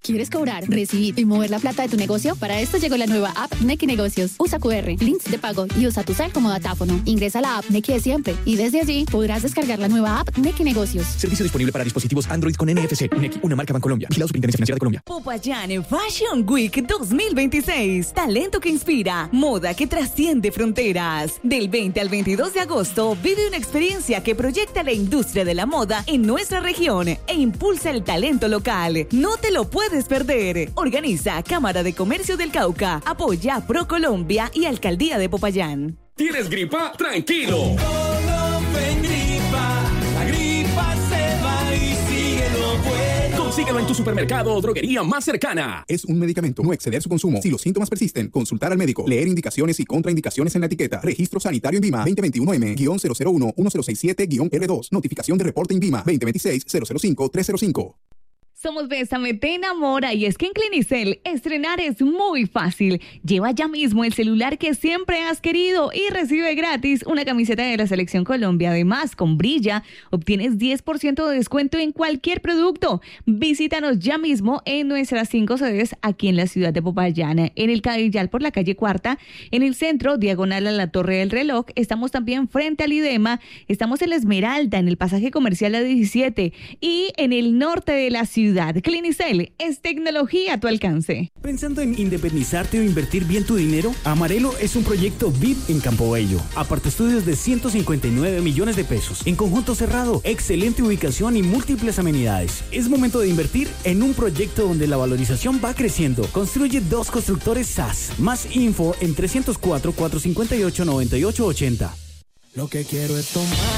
¿Quieres cobrar, recibir y mover la plata de tu negocio? Para esto llegó la nueva app Nequi Negocios. Usa QR, links de pago y usa tu cel como datáfono. Ingresa a la app Nequi de siempre y desde allí podrás descargar la nueva app Nequi Negocios. Servicio disponible para dispositivos Android con NFC. Nequi, una marca Bancolombia. Vigilado Superintendencia Financiera de Colombia. Popayán Fashion Week 2026. Talento que inspira, moda que trasciende fronteras. Del 20 al 22 de agosto, vive una experiencia que proyecta la industria de la moda en nuestra región e impulsa el talento local. No te lo puedes perder. Organiza Cámara de Comercio del Cauca, apoya ProColombia y Alcaldía de Popayán. ¿Tienes gripa? ¡Tranquilo! Colofen Gripa, la gripa se va y sigue lo bueno. Consíguelo en tu supermercado o droguería más cercana. Es un medicamento. No exceder su consumo. Si los síntomas persisten, consultar al médico. Leer indicaciones y contraindicaciones en la etiqueta. Registro sanitario INVIMA 2021M-001-1067-R2. Notificación de reporte INVIMA 2026-005-305. Somos Bésame, te enamora, y es que en Clinicel estrenar es muy fácil. Lleva ya mismo el celular que siempre has querido y recibe gratis una camiseta de la Selección Colombia. Además, con Brilla obtienes 10% de descuento en cualquier producto. Visítanos ya mismo en nuestras 5 sedes aquí en la ciudad de Popayán, en el Cadillal por la calle Cuarta, en el centro, diagonal a la Torre del Reloj. Estamos también frente al IDEMA, estamos en la Esmeralda, en el pasaje comercial A17 y en el norte de la ciudad. Clinicel es tecnología a tu alcance. ¿Pensando en independizarte o invertir bien tu dinero? Amarelo es un proyecto VIP en Campo Bello. Aparte estudios de 159 millones de pesos. En conjunto cerrado, excelente ubicación y múltiples amenidades. Es momento de invertir en un proyecto donde la valorización va creciendo. Construye 2 constructores SAS. Más info en 304-458-9880. Lo que quiero es tomar.